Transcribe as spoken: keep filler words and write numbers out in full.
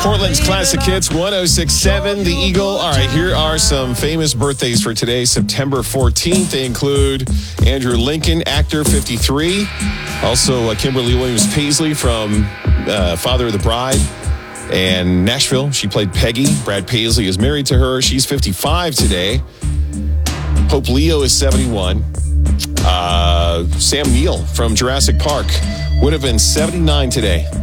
Portland's Classic Hits, one oh six point seven, The Eagle. All right, here are some famous birthdays for today, September fourteenth. They include Andrew Lincoln, actor, fifty-three. Also, uh, Kimberly Williams Paisley from uh, Father of the Bride. And Nashville, she played Peggy. Brad Paisley is married to her. She's fifty-five today. Pope Leo is seventy-one. Uh, Sam Neill from Jurassic Park would have been seventy-nine today.